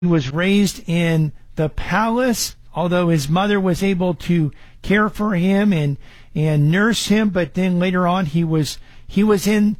He was raised in the palace, although his mother was able to care for him and nurse him, but then later on he was in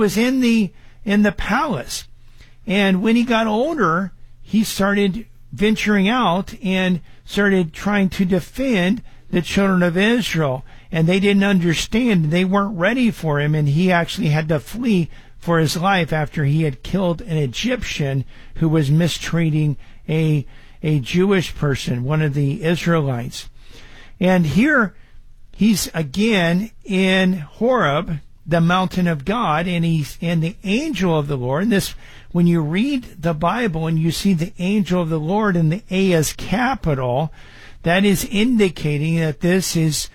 the palace. And when he got older, he started venturing out and started trying to defend the children of Israel. And they didn't understand. They weren't ready for him, and he actually had to flee for his life after he had killed an Egyptian who was mistreating a Jewish person, one of the Israelites. And here he's again in Horeb, the mountain of God, and the angel of the Lord. And this, when you read the Bible and you see the angel of the Lord and the A is capital, that is indicating that this is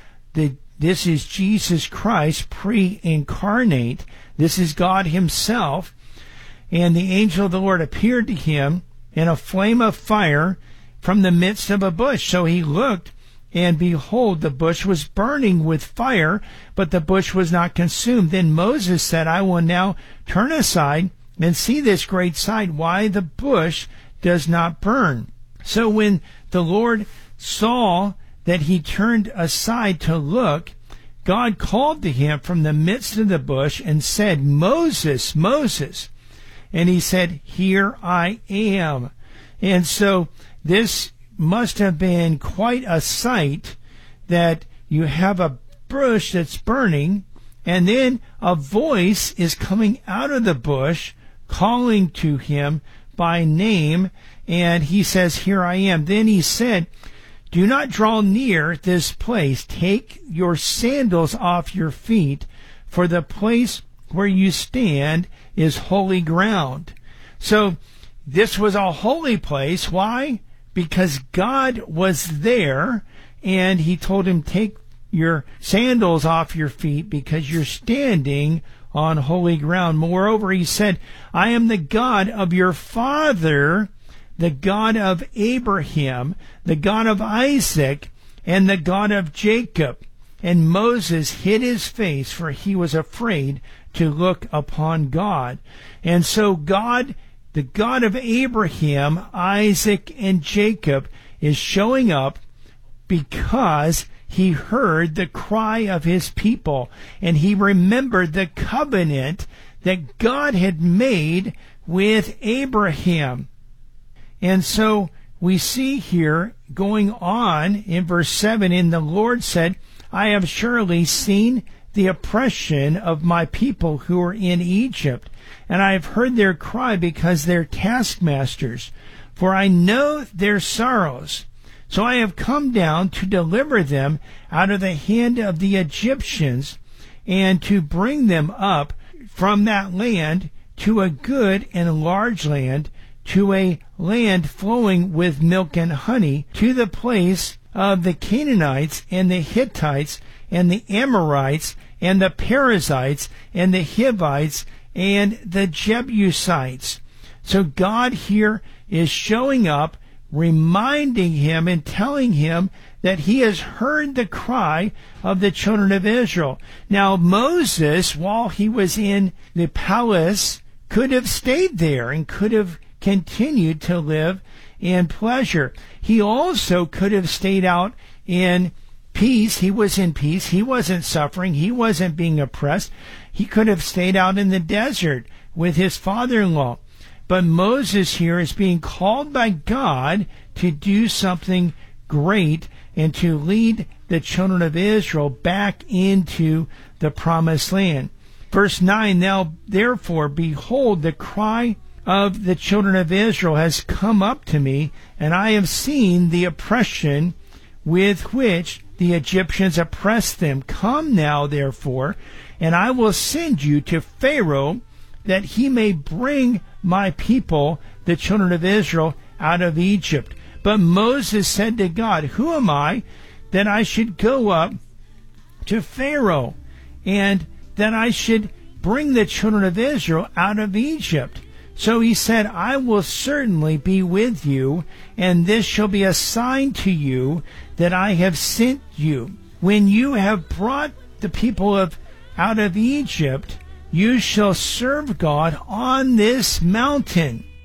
Jesus Christ pre-incarnate. This is God himself. And the angel of the Lord appeared to him in a flame of fire from the midst of a bush. So he looked, and behold, the bush was burning with fire, but the bush was not consumed. Then Moses said, I will now turn aside and see this great sight, why the bush does not burn. So when the Lord saw that he turned aside to look, God called to him from the midst of the bush and said, Moses, Moses. And he said, Here I am. And so this must have been quite a sight, that you have a bush that's burning, and then a voice is coming out of the bush calling to him by name, and he says, Here I am. Then he said, Do not draw near this place. Take your sandals off your feet, for the place where you stand is holy ground. So this was a holy place. Why? Because God was there, and he told him, take your sandals off your feet because you're standing on holy ground. Moreover, he said, I am the God of your father, the God of Abraham, the God of Isaac, and the God of Jacob. And Moses hid his face, for he was afraid to look upon God. And so God, the God of Abraham, Isaac, and Jacob, is showing up because he heard the cry of his people, and he remembered the covenant that God had made with Abraham. And so we see here, going on in verse 7, and the Lord said, I have surely seen the oppression of my people who are in Egypt, and I have heard their cry because they're taskmasters, for I know their sorrows. So I have come down to deliver them out of the hand of the Egyptians, and to bring them up from that land to a good and large land, to a land flowing with milk and honey, to the place of the Canaanites and the Hittites and the Amorites and the Perizzites and the Hivites and the Jebusites. So God here is showing up, reminding him and telling him that he has heard the cry of the children of Israel. Now Moses, while he was in the palace, could have stayed there and could have continued to live in pleasure. He also could have stayed out in peace. He was in peace. He wasn't suffering. He wasn't being oppressed. He could have stayed out in the desert with his father-in-law. But Moses here is being called by God to do something great and to lead the children of Israel back into the promised land. Verse 9, Now therefore, behold, the cry of the children of Israel has come up to me, and I have seen the oppression with which the Egyptians oppressed them. Come now, therefore, and I will send you to Pharaoh, that he may bring my people, the children of Israel, out of Egypt. But Moses said to God, Who am I that I should go up to Pharaoh, and that I should bring the children of Israel out of Egypt? So he said, I will certainly be with you, and this shall be a sign to you that I have sent you. When you have brought the people out of Egypt, you shall serve God on this mountain.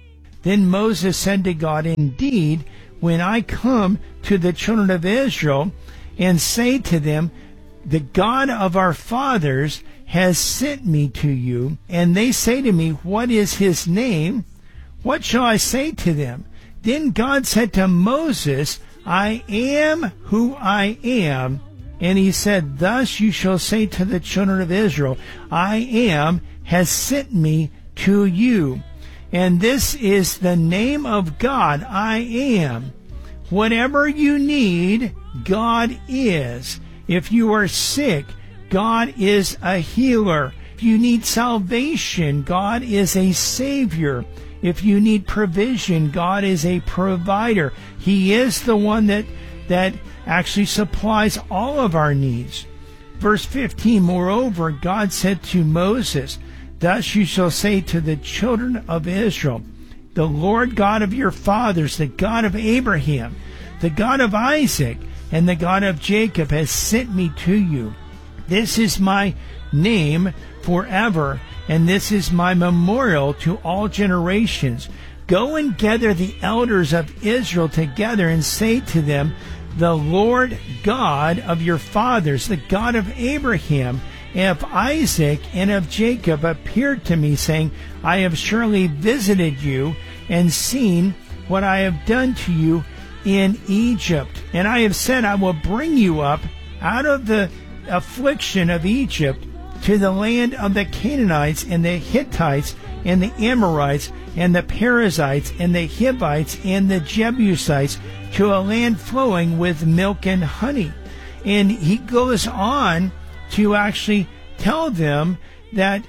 Then Moses said to God, indeed, when I come to the children of Israel and say to them, the God of our fathers has sent me to you, and they say to me, what is his name? What shall I say to them? Then God said to Moses, I am who I am. And he said, thus you shall say to the children of Israel, I am has sent me to you. And this is the name of God, I am. Whatever you need, God is. If you are sick, God is a healer. If you need salvation, God is a savior. If you need provision, God is a provider. He is the one that actually supplies all of our needs. Verse 15, moreover, God said to Moses, thus you shall say to the children of Israel, the Lord God of your fathers, the God of Abraham, the God of Isaac, and the God of Jacob has sent me to you. This is my name forever, and this is my memorial to all generations. Go and gather the elders of Israel together and say to them, the Lord God of your fathers, the God of Abraham, and of Isaac, and of Jacob appeared to me, saying, I have surely visited you and seen what I have done to you in Egypt. And I have said, I will bring you up out of the affliction of Egypt to the land of the Canaanites and the Hittites and the Amorites and the Perizzites and the Hivites and the Jebusites, to a land flowing with milk and honey. And he goes on to actually tell them that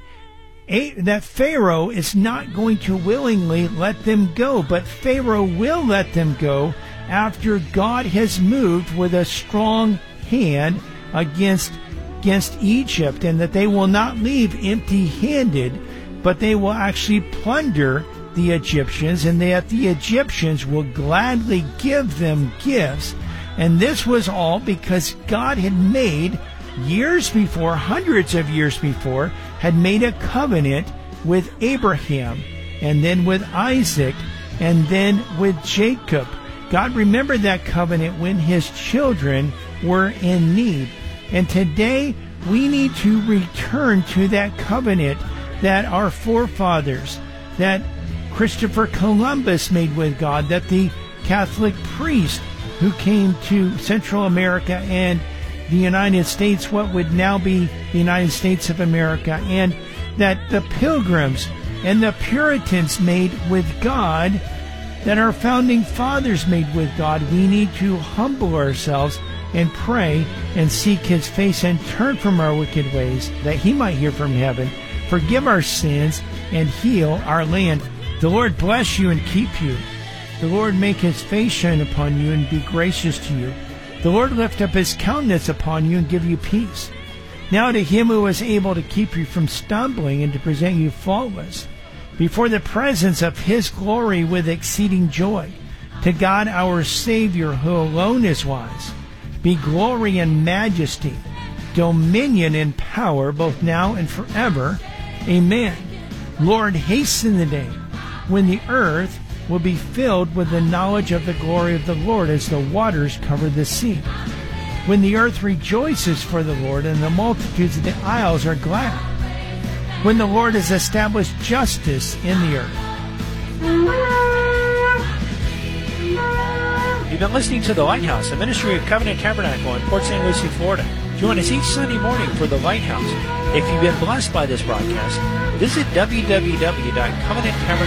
Pharaoh is not going to willingly let them go, but Pharaoh will let them go after God has moved with a strong hand against Egypt, and that they will not leave empty-handed, but they will actually plunder the Egyptians, and that the Egyptians will gladly give them gifts. And this was all because God had made, years before, hundreds of years before, had made a covenant with Abraham, and then with Isaac, and then with Jacob. God remembered that covenant when his children were in need. And today we need to return to that covenant that our forefathers, that Christopher Columbus made with God, that the Catholic priest who came to Central America and the United States, what would now be the United States of America, and that the Pilgrims and the Puritans made with God, that our founding fathers made with God. We need to humble ourselves and pray and seek his face and turn from our wicked ways, that he might hear from heaven, forgive our sins, and heal our land. The Lord bless you and keep you. The Lord make his face shine upon you and be gracious to you. The Lord lift up his countenance upon you and give you peace. Now to him who is able to keep you from stumbling and to present you faultless before the presence of his glory with exceeding joy, to God our Savior, who alone is wise, be glory and majesty, dominion and power, both now and forever. Amen. Lord, hasten the day when the earth will be filled with the knowledge of the glory of the Lord as the waters cover the sea. When the earth rejoices for the Lord and the multitudes of the isles are glad. When the Lord has established justice in the earth. You've been listening to The Lighthouse, a ministry of Covenant Tabernacle in Port St. Lucie, Florida. Join us each Sunday morning for The Lighthouse. If you've been blessed by this broadcast, visit www.covenanttabernacle.org